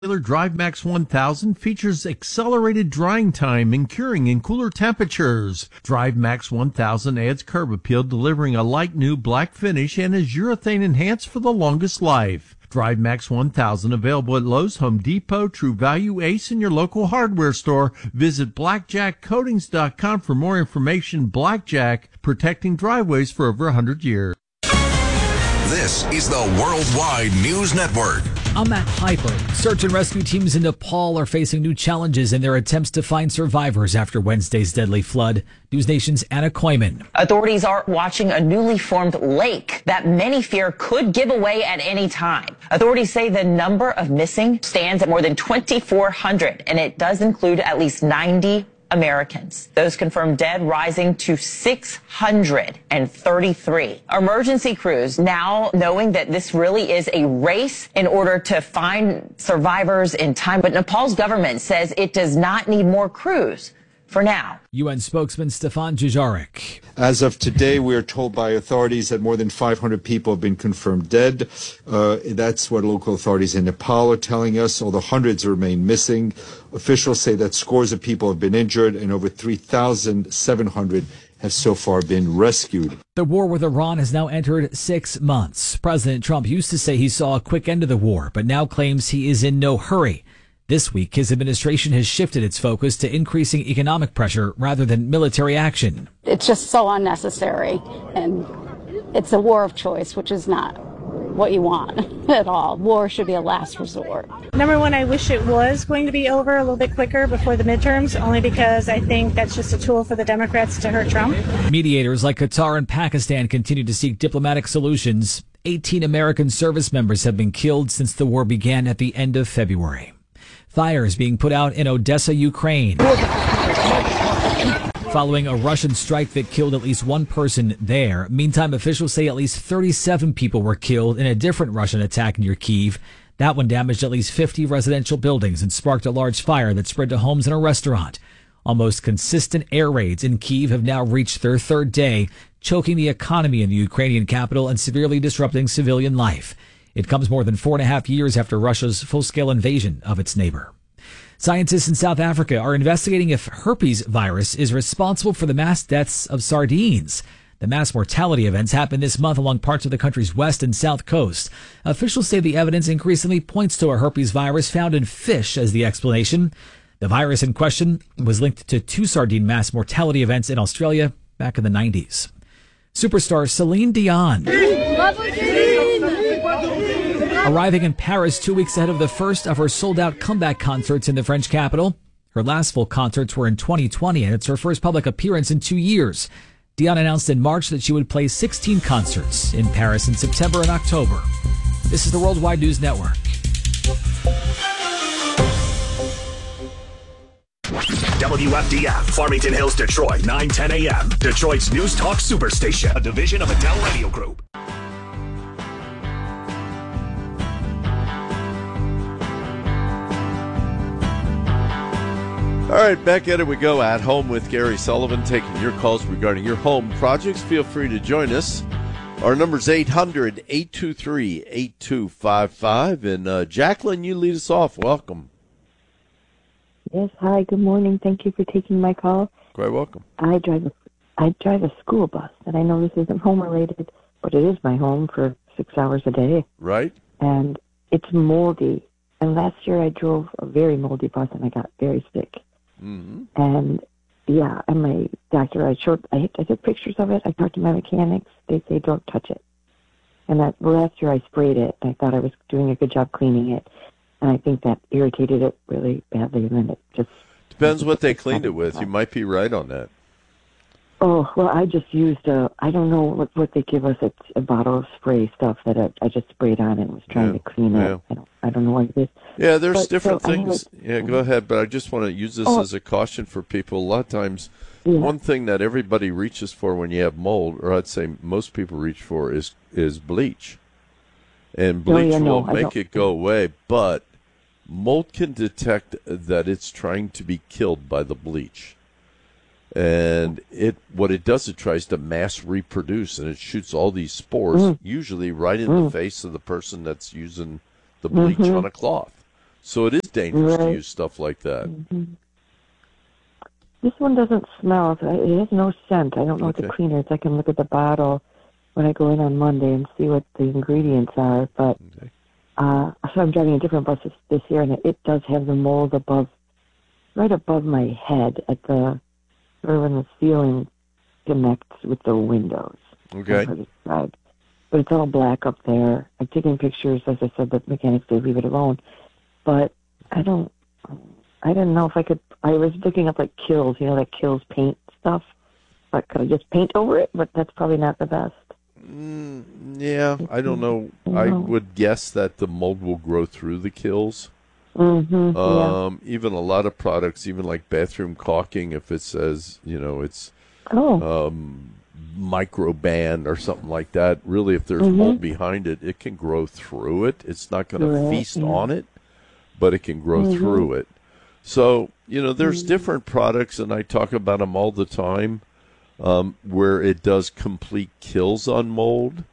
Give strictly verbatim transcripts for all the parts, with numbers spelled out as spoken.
DriveMax one thousand features accelerated drying time and curing in cooler temperatures. DriveMax one thousand adds curb appeal, delivering a light new black finish, and is urethane enhanced for the longest life. DriveMax one thousand available at Lowe's, Home Depot, True Value, Ace, and your local hardware store. Visit blackjack coatings dot com for more information. Blackjack, protecting driveways for over one hundred years. This is the Worldwide News Network. I'm Matt Piper. Search and rescue teams in Nepal are facing new challenges in their attempts to find survivors after Wednesday's deadly flood. News Nation's Anna Koyman. Authorities are watching a newly formed lake that many fear could give away at any time. Authorities say the number of missing stands at more than twenty-four hundred, and it does include at least ninety Americans. Those confirmed dead rising to six hundred thirty-three. Emergency crews now knowing that this really is a race in order to find survivors in time. But Nepal's government says it does not need more crews for now. U N spokesman Stefan Dujarric. As of today, we are told by authorities that more than five hundred people have been confirmed dead. Uh, that's what local authorities in Nepal are telling us, although hundreds remain missing. Officials say that scores of people have been injured and over three thousand seven hundred have so far been rescued. The war with Iran has now entered six months. President Trump used to say he saw a quick end to the war, but now claims he is in no hurry. This week, his administration has shifted its focus to increasing economic pressure rather than military action. It's just so unnecessary, and it's a war of choice, which is not what you want at all. War should be a last resort. Number one, I wish it was going to be over a little bit quicker before the midterms, only because I think that's just a tool for the Democrats to hurt Trump. Mediators like Qatar and Pakistan continue to seek diplomatic solutions. eighteen American service members have been killed since the war began at the end of February. Fires being put out in Odessa, Ukraine, following a Russian strike that killed at least one person there. Meantime, officials say at least thirty-seven people were killed in a different Russian attack near Kyiv. That one damaged at least fifty residential buildings and sparked a large fire that spread to homes and a restaurant. Almost consistent air raids in Kyiv have now reached their third day, choking the economy in the Ukrainian capital and severely disrupting civilian life. It comes more than four and a half years after Russia's full-scale invasion of its neighbor. Scientists in South Africa are investigating if herpes virus is responsible for the mass deaths of sardines. The mass mortality events happened this month along parts of the country's west and south coast. Officials say the evidence increasingly points to a herpes virus found in fish as the explanation. The virus in question was linked to two sardine mass mortality events in Australia back in the nineties. Superstar Celine Dion, arriving in Paris two weeks ahead of the first of her sold-out comeback concerts in the French capital. Her last full concerts were in twenty twenty, and it's her first public appearance in two years. Dion announced in March that she would play sixteen concerts in Paris in September and October. This is the Worldwide News Network. W F D F, Farmington Hills, Detroit, nine ten a.m. Detroit's News Talk Superstation, a division of Adele Radio Group. All right, back at it we go. At Home with Gary Sullivan, taking your calls regarding your home projects. Feel free to join us. Our number's eight hundred, eight two three, eight two five five. And uh, Jacqueline, you lead us off. Welcome. Yes, hi, good morning. Thank you for taking my call. Quite welcome. I drive a, I drive a school bus, and I know this isn't home-related, but it is my home for six hours a day. Right. And it's moldy. And last year I drove a very moldy bus, and I got very sick. Mm-hmm. And, yeah, and my doctor, I showed, I, I took pictures of it. I talked to my mechanics. They say don't touch it. And that last year I sprayed it. I thought I was doing a good job cleaning it. And I think that irritated it really badly, and then it just... Depends what they cleaned it with. You might be right on that. Oh, well, I just used a... I don't know what, what they give us. It's a bottle of spray stuff that I, I just sprayed on and was trying yeah. to clean yeah. it. I don't, I don't know what it is. Yeah, there's but, different so things. Would, yeah, go ahead, but I just want to use this oh, as a caution for people. A lot of times, yeah. one thing that everybody reaches for when you have mold, or I'd say most people reach for, is, is bleach. And bleach oh, yeah, no, will make it go away, but... mold can detect that it's trying to be killed by the bleach. And it what it does, it tries to mass reproduce, and it shoots all these spores, mm. usually right in mm. the face of the person that's using the bleach mm-hmm. on a cloth. So it is dangerous Right. to use stuff like that. Mm-hmm. This one doesn't smell. It has no scent. I don't know Okay. what the cleaner is. I can look at the bottle when I go in on Monday and see what the ingredients are. But Okay. uh, so I'm driving a different bus this, this year, and it, it does have the mold above, right above my head at the, or when the ceiling connects with the windows. Okay. That's how it's described. But it's all black up there. I've taken pictures, as I said, but mechanics say leave it alone. But I don't, I didn't know if I could, I was looking up like Kills, you know, that Kills paint stuff. But could I just paint over it? But that's probably not the best. Mm, yeah, I don't know. I I know. would guess that the mold will grow through the Kills. Mm-hmm, yeah. Um, even a lot of products, even like bathroom caulking, if it says, you know, it's Oh, um, microban or something like that, really, if there's Mhm. mold behind it, it can grow through it. It's not going to Right, feast yeah. on it, but it can grow Mhm. through it. So, you know, there's Mhm. different products, and I talk about them all the time, um, where it does complete kills on mold.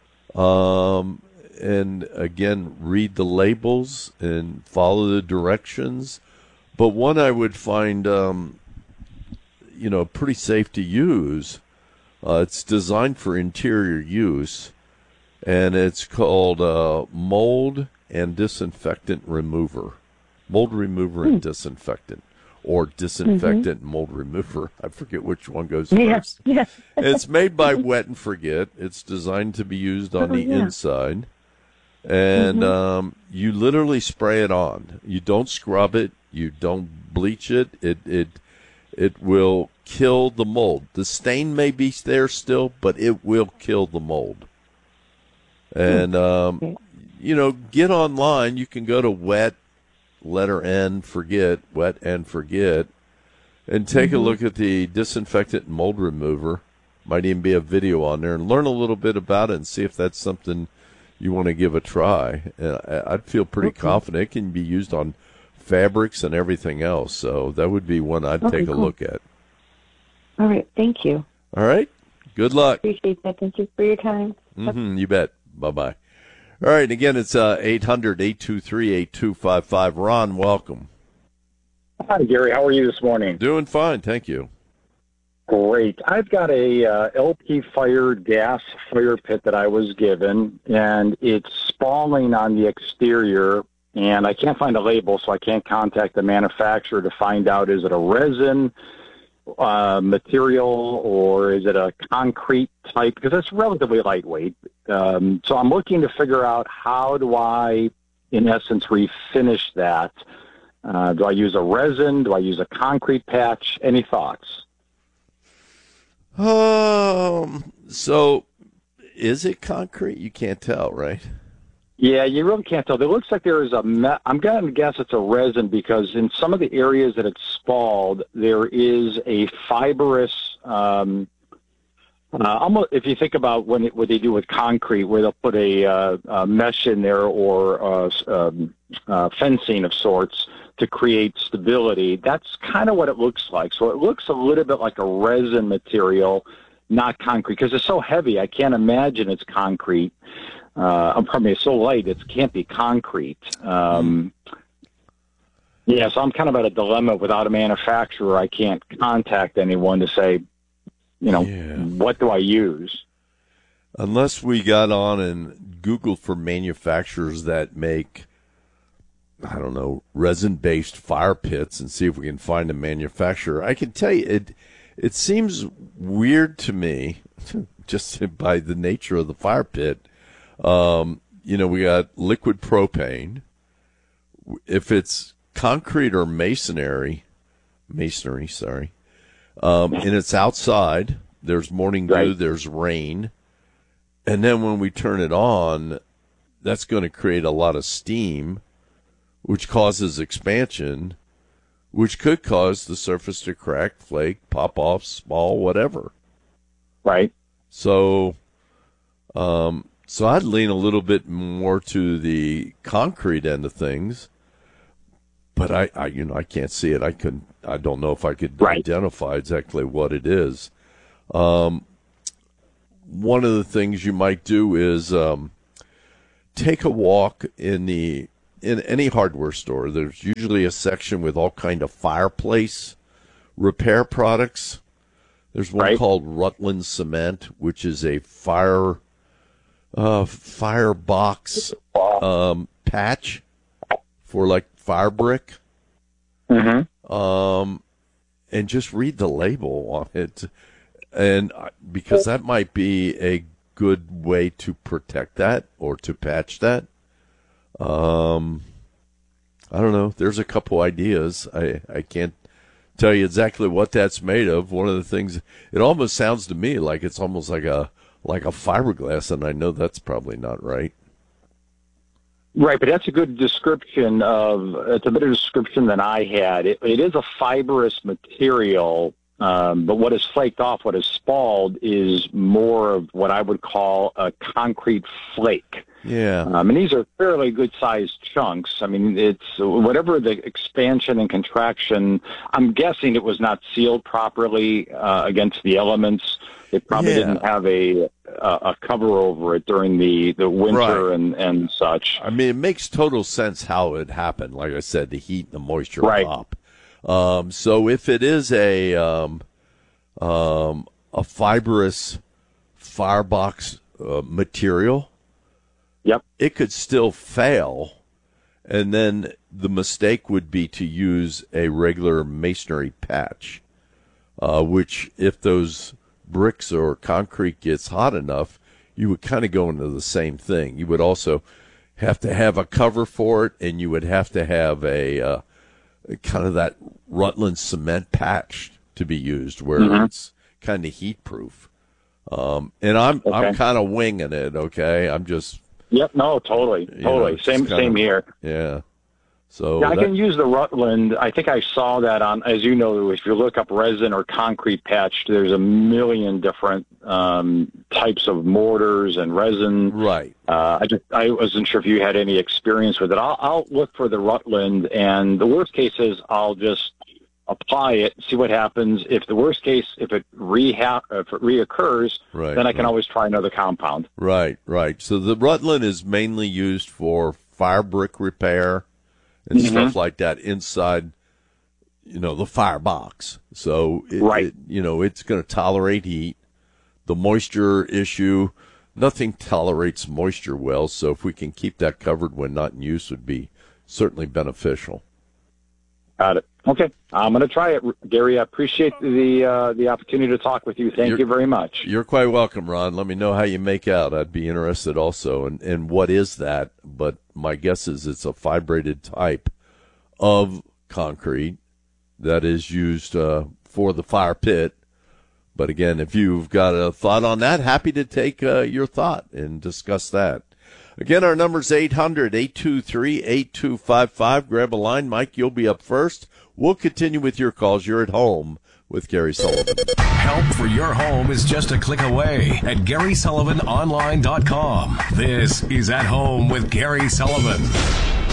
Um, and again, read the labels and follow the directions. But one I would find, um, you know, pretty safe to use. Uh, it's designed for interior use, and it's called uh, Mold and Disinfectant Remover. Mold Remover and Disinfectant. Or Disinfectant and Mold Remover. I forget which one goes yes, first. yes. It's made by Wet and Forget. It's designed to be used on Oh, the yeah. inside. And Mhm. um, you literally spray it on. You don't scrub it. You don't bleach it. It it it will kill the mold. The stain may be there still, but it will kill the mold. And, um, Okay. you know, get online. You can go to Wet, letter N, Forget, Wet and Forget, and take a Mhm. look at the disinfectant and mold remover. Might even be a video on there, and learn a little bit about it and see if that's something you want to give a try. And I- I'd feel pretty Okay. confident it can be used on fabrics and everything else. So that would be one I'd Okay, take a cool. look at. All right, thank you. All right. Good luck. Appreciate that. Thank you for your time. Mm-hmm, you bet. Bye-bye. All right. Again, it's uh, eight hundred, eight two three, eight two five five. Ron, welcome. Hi, Gary. How are you this morning? Doing fine. Thank you. Great. I've got a uh, L P fire gas fire pit that I was given, and it's spalling on the exterior, and I can't find a label, so I can't contact the manufacturer to find out, is it a resin uh, material or is it a concrete type? Because it's relatively lightweight. Um, so I'm looking to figure out how do I, in essence, refinish that. Uh, do I use a resin? Do I use a concrete patch? Any thoughts? Um. So, is it concrete? You can't tell, right? Yeah, you really can't tell. It looks like there is a me- I'm going to guess it's a resin because in some of the areas that it's spalled, there is a fibrous, um, uh, almost if you think about when it, what they do with concrete, where they'll put a, uh, a mesh in there or uh, um, uh, fencing of sorts to create stability. That's kind of what it looks like. So it looks a little bit like a resin material, not concrete, because it's so heavy. I can't imagine it's concrete. Uh, pardon me, it's so light, it can't be concrete. Um, yeah, so I'm kind of at a dilemma without a manufacturer. I can't contact anyone to say, you know, Yeah. what do I use? Unless we got on and Googled for manufacturers that make, I don't know, resin-based fire pits and see if we can find a manufacturer. I can tell you, it it seems weird to me, just by the nature of the fire pit. Um, you know, we got liquid propane. If it's concrete or masonry, masonry, sorry, um, and it's outside, there's morning dew, Right. there's rain. And then when we turn it on, that's going to create a lot of steam, which causes expansion, which could cause the surface to crack, flake, pop off, small, whatever. Right. So, um, so I'd lean a little bit more to the concrete end of things, but I, I you know, I can't see it. I couldn't. I don't know if I could Right. identify exactly what it is. Um, one of the things you might do is um, take a walk in the in any hardware store, there's usually a section with all kind of fireplace repair products. There's one right. called Rutland Cement, which is a fire uh, firebox um, patch for like fire brick. Mm-hmm. Um, and just read the label on it, and because that might be a good way to protect that or to patch that. Um, I don't know. There's a couple ideas. I, I can't tell you exactly what that's made of. One of the things, it almost sounds to me like it's almost like a like a fiberglass, and I know that's probably not right. Right, but that's a good description of, it's a better description than I had. It, it is a fibrous material, um, but what is flaked off, what is spalled, is more of what I would call a concrete flake. Yeah. Um, and these are fairly good-sized chunks. I mean, it's whatever the expansion and contraction, I'm guessing it was not sealed properly uh, against the elements. It probably Yeah. didn't have a, a a cover over it during the, the winter Right. and, and such. I mean, it makes total sense how it happened. Like I said, the heat and the moisture Right. pop. Um, so if it is a um, um, a fibrous firebox uh, material, yep, it could still fail, and then the mistake would be to use a regular masonry patch, uh, which if those bricks or concrete gets hot enough, you would kind of go into the same thing. You would also have to have a cover for it, and you would have to have a uh, kind of that Rutland cement patch to be used, where Mhm. it's kind of heat proof. Um, and I'm Okay. I'm kind of winging it. Okay, I'm just Yep, no, totally, you know, totally. it's Same, kind same of- here. Yeah. So Yeah, I that- can use the Rutland. I think I saw that on, as you know, if you look up resin or concrete patch, there's a million different um, types of mortars and resin. Right. Uh, I just I wasn't sure if you had any experience with it. I'll, I'll look for the Rutland, and the worst case is I'll just apply it, see what happens. If the worst case, if it reha- if it reoccurs, Right, then I can right. always try another compound. Right, right. So the Rutland is mainly used for fire brick repair and Mhm. stuff like that inside, you know, the firebox. So, it, Right. it, you know, it's going to tolerate heat. The moisture issue, nothing tolerates moisture well. So if we can keep that covered when not in use would be certainly beneficial. Got it. Okay, I'm going to try it, Gary. I appreciate the uh, the opportunity to talk with you. Thank You're- you very much. You're quite welcome, Ron. Let me know how you make out. I'd be interested also in, in what is that, but my guess is it's a fibrated type of concrete that is used uh, for the fire pit. But again, if you've got a thought on that, happy to take uh, your thought and discuss that. Again, our number's eight hundred, eight two three, eight two five five. Grab a line. Mike, you'll be up first. We'll continue with your calls. You're at home with Gary Sullivan. Help for your home is just a click away at Gary Sullivan Online dot com. This is At Home with Gary Sullivan.